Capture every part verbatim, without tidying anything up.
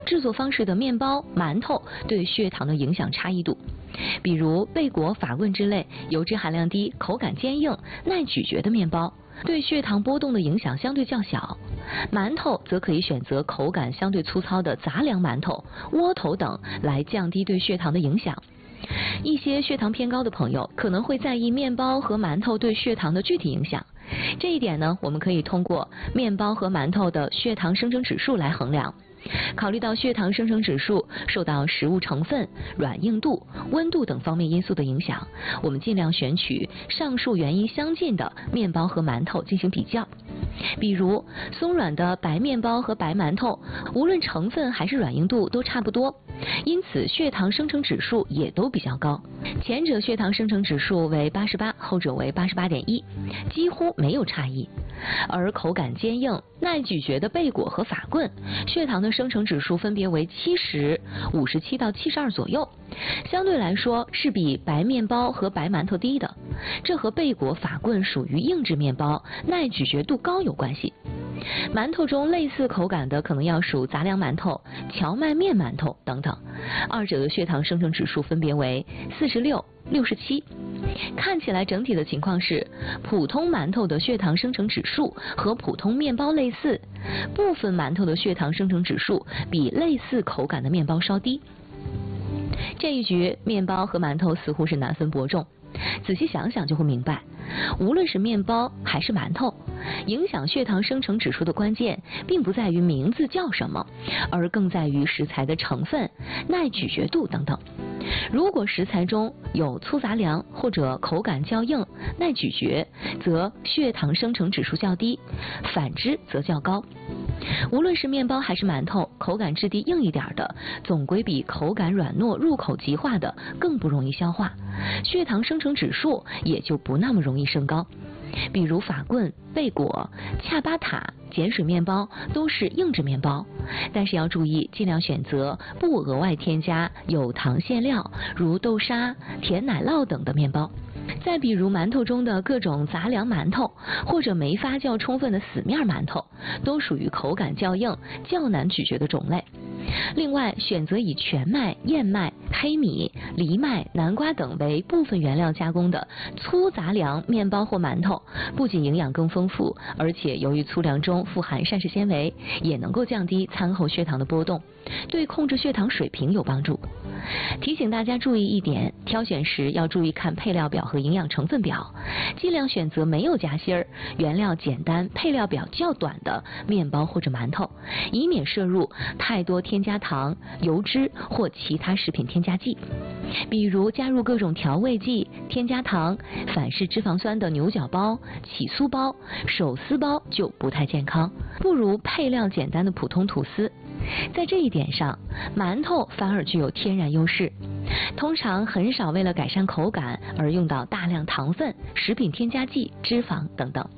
制作方式的面包、馒头对血糖的影响差异度。比如贝果、法棍之类油脂含量低、口感坚硬、耐咀嚼的面包，对血糖波动的影响相对较小。馒头则可以选择口感相对粗糙的杂粮馒头、窝头等来降低对血糖的影响。一些血糖偏高的朋友可能会在意面包和馒头对血糖的具体影响，这一点呢，我们可以通过面包和馒头的血糖生成指数来衡量。考虑到血糖生成指数受到食物成分、软硬度、温度等方面因素的影响，我们尽量选取上述原因相近的面包和馒头进行比较。比如松软的白面包和白馒头，无论成分还是软硬度都差不多，因此血糖生成指数也都比较高。前者血糖生成指数为八十八，后者为八十八点一，几乎没有差异。而口感坚硬、耐咀嚼的贝果和法棍，血糖的生成指数分别为七十、五十七到七十二左右，相对来说是比白面包和白馒头低的。这和贝果、法棍属于硬质面包，耐咀嚼度高有关系。馒头中类似口感的可能要数杂粮馒头、荞麦面馒头等等，二者的血糖生成指数分别为四十六、六十七。看起来整体的情况是，普通馒头的血糖生成指数和普通面包类似，部分馒头的血糖生成指数比类似口感的面包稍低。这一局面包和馒头似乎是难分伯仲，仔细想想就会明白，无论是面包还是馒头，影响血糖生成指数的关键并不在于名字叫什么，而更在于食材的成分、耐咀嚼度等等。如果食材中有粗杂粮或者口感较硬、耐咀嚼，则血糖生成指数较低，反之则较高。无论是面包还是馒头，口感质地硬一点的，总归比口感软糯、入口即化的更不容易消化，血糖生成指数也就不那么容易升高。比如法棍、贝果、恰巴塔、碱水面包都是硬质面包，但是要注意尽量选择不额外添加有糖馅料，如豆沙、甜奶酪等的面包。再比如馒头中的各种杂粮馒头，或者没发酵充分的死面馒头，都属于口感较硬、较难咀嚼的种类。另外，选择以全麦、燕麦、黑米、藜麦、南瓜等为部分原料加工的粗杂粮面包或馒头，不仅营养更丰富，而且由于粗粮中富含膳食纤维，也能够降低餐后血糖的波动，对控制血糖水平有帮助。提醒大家注意一点，挑选时要注意看配料表和营养成分表，尽量选择没有夹心儿、原料简单、配料表较短的面包或者馒头，以免摄入太多添加糖、油脂或其他食品添加剂。比如加入各种调味剂、添加糖、反式脂肪酸的牛角包、起酥包、手撕包就不太健康，不如配料简单的普通吐司。在这一点上，馒头反而具有天然优势，通常很少为了改善口感而用到大量糖分、食品添加剂、脂肪等等。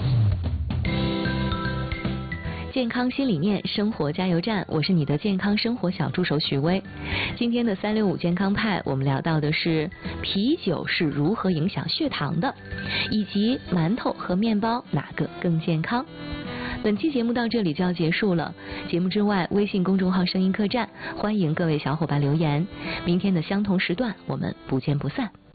健康新理念，生活加油站，我是你的健康生活小助手许巍。今天的三六五健康派，我们聊到的是啤酒是如何影响血糖的，以及馒头和面包哪个更健康。本期节目到这里就要结束了，节目之外，微信公众号声音客栈，欢迎各位小伙伴留言。明天的相同时段，我们不见不散。